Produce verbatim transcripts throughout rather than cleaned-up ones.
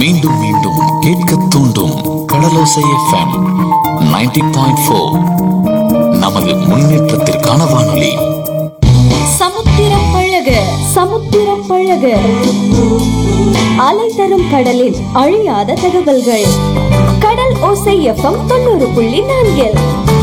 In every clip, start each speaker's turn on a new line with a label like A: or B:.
A: மீண்டும் மீண்டும் கேட்க தூண்டும் கடலோசை எஃப்எம் நைன்டி பாயிண்ட் ஃபோர். நமது முன்னேற்றத்திற்கான வானொலி.
B: சமுத்திரம் பழக சமுத்திரம் பழக அலை தரும் கடலில் அழியாத தகவல்கள். கடல் ஓசை எஃப்எம் தொண்ணூறு புள்ளி நான்கில்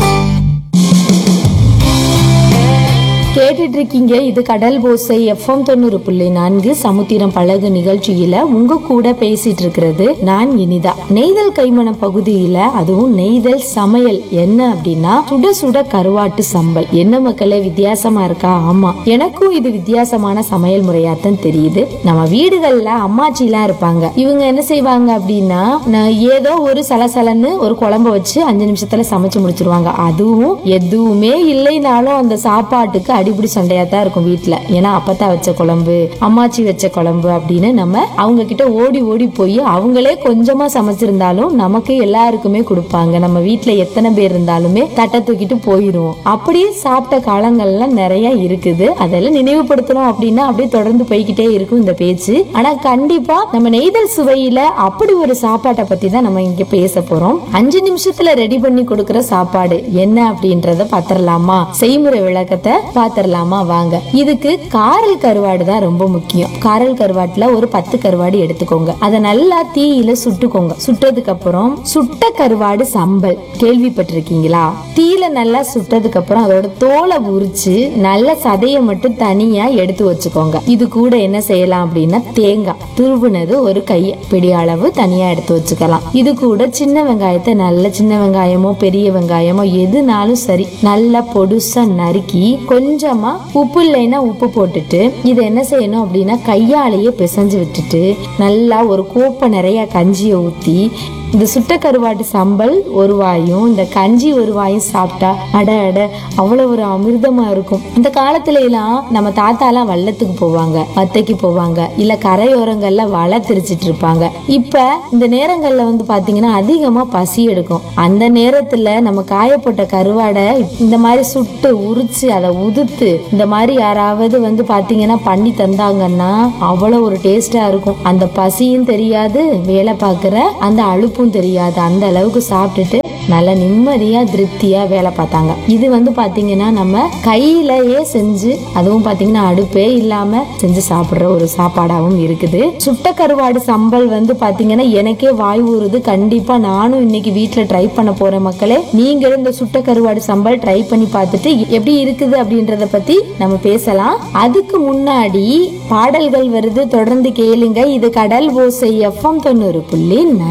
B: கேட்டுட்டு இருக்கீங்க. இது கடல் ஓசை எஃப்எம் தொண்ணூறு புள்ளி நான்கு சமுத்திரம் பழகு நிகழ்ச்சியில உங்க கூட பேசிட்டு இருக்கிறது நான் இனிதா. நெய்தல் கைமணம் பகுதியில அதுவும் நெய்தல் சமையல் என்ன அப்படின்னா சுட சுட கருவாட்டு சம்பல். என்ன மக்களே வித்தியாசமா இருக்கா? ஆமா, எனக்கும் இது வித்தியாசமான சமையல் முறையாத்தான் தெரியுது. நம்ம வீடுகள்ல அம்மாச்சி எல்லாம் இருப்பாங்க. இவங்க என்ன செய்வாங்க அப்படின்னா ஏதோ ஒரு சலசலன்னு ஒரு குழம்பு வச்சு அஞ்சு நிமிஷத்துல சமைச்சு முடிச்சிருவாங்க. அதுவும் எதுவுமே இல்லைனாலும் அந்த சாப்பாட்டுக்கு அடிப்படி சண்டையா தான் இருக்கும் வீட்டுல. ஏன்னா அப்பத்தா வச்ச குழம்பு, அம்மாச்சி வச்ச குழம்பு அப்படின்னு நம்ம அவங்க கிட்ட ஓடி ஓடி போய் அவங்களே கொஞ்சமா சமைச்சிருந்தாலும் நமக்கு எல்லாருக்குமே கொடுப்பாங்க. நம்ம வீட்டுல எத்தனை பேர் இருந்தாலுமே தட்டை தூக்கிட்டு போயிடுவோம். அப்படியே சாப்பிட்ட காலங்கள்லாம் நிறைய இருக்குது. அதெல்லாம் நினைவுபடுத்தணும் அப்படின்னா அப்படியே தொடர்ந்து போய்கிட்டே இருக்கும் இந்த பேச்சு. ஆனா கண்டிப்பா நம்ம நெய்தல் சுவையில அப்படி ஒரு சாப்பாட்டை பத்தி தான் நம்ம இங்க பேச போறோம். அஞ்சு நிமிஷத்துல ரெடி பண்ணி கொடுக்கற சாப்பாடு என்ன அப்படின்றத பாத்திரலாமா? செய்முறை விளக்கத்தை பாத்திரலாமா வாங்க. இதுக்கு காரல் கருவாடு தான் ரொம்ப முக்கியம். காரல் கருவாட்டுல ஒரு பத்து கருவாடு எடுத்துக்கோங்க. அதை நல்லா தீயில சுட்டுக்கோங்க. சுட்டதுக்கு அப்புறம் சுட்ட கருவாடு சம்பல் கேள்விப்பட்டிருக்கீங்களா? தீயில நல்லா சுட்டதுக்கு அப்புறம் அதோட தோலை உரிச்சு நல்ல சதையை மட்டும் தனியா எடுத்து வச்சுக்கோங்க. இது கூட என்ன செய்யலாம் அப்படின்னா தேங்காய் துருவுனது ஒரு கைய பிடி அளவு தனியா எடுத்து வச்சுக்கலாம். இது கூட சின்ன வெங்காயத்தை நல்ல சின்ன வெங்காயமோ பெரிய வெங்காயமோ எதுனாலும் சரி நல்லா பொடுசா நறுக்கி கொஞ்சமா உப்பு இல்லைன்னா உப்பு போட்டுட்டு இதை என்ன செய்யணும் அப்படின்னா கையாலேயே பிசைஞ்சு விட்டுட்டு நல்லா ஒரு கோப்பை நிறைய கஞ்சியை ஊத்தி இந்த சுட்ட கருவாட்டு சம்பல் ஒரு வாயும் இந்த கஞ்சி ஒரு வாயும் சாப்பிட்டா அட அட அவ்வளவு ஒரு அமிர்தமா இருக்கும். இந்த காலத்துல எல்லாம் நம்ம தாத்தா எல்லாம் வள்ளத்துக்கு போவாங்க, வத்தைக்கு போவாங்க, இல்ல கரையோரங்கள்ல வலை திரிச்சிட்டு இருப்பாங்க. இப்ப இந்த நேரங்கள்ல வந்து பாத்தீங்கன்னா அதிகமா பசி எடுக்கும். அந்த நேரத்துல நம்ம காயப்பட்ட கருவாடை இந்த மாதிரி சுட்டு உரிச்சு அதை உதுத்து இந்த மாதிரி யாராவது வந்து பாத்தீங்கன்னா பண்ணி தந்தாங்கன்னா அவ்வளவு ஒரு டேஸ்டா இருக்கும். அந்த பசியும் தெரியாது, வேலை பாக்குற அந்த அலுப்பு தெரியாது. அந்த அளவுக்கு சாப்பிட்டுட்டு நல்ல நிம்மதியா திருப்தியா வேலை பார்த்தாங்க. இது வந்து பாத்தீங்கன்னா நம்ம கையிலேயே செஞ்சு அதுவும் பாத்தீங்கன்னா அடுப்பே இல்லாம செஞ்சு சாப்பிடுற ஒரு சாப்பாடாவும் இருக்குது. சுட்ட கருவாடு சம்பல் வந்து பாத்தீங்கன்னா எனக்கே வாய் ஊறுது. கண்டிப்பா நானும் இன்னைக்கு வீட்டுல ட்ரை பண்ண போறேன் மக்களே. நீங்க இந்த சுட்ட கருவாடு சம்பல் ட்ரை பண்ணி பார்த்துட்டு எப்படி இருக்குது அப்படின்றத பத்தி நம்ம பேசலாம். அதுக்கு முன்னாடி பாடல்கள் வருது, தொடர்ந்து கேளுங்க. இது கடல் ஓசை எஃப்எம் தொண்ணூறு புள்ளி